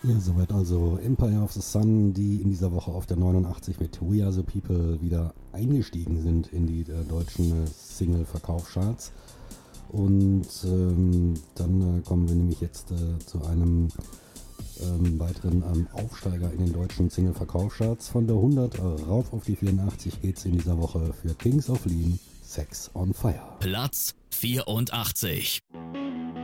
Ja, soweit also Empire of the Sun, die in dieser Woche auf der 89 mit We Are the People wieder eingestiegen sind in die deutschen Single-Verkaufscharts. Und dann kommen wir nämlich jetzt zu einem weiteren Aufsteiger in den deutschen Single-Verkaufscharts. Von der 100 rauf auf die 84 geht's in dieser Woche für Kings of Leon, Sex on Fire. Platz 84.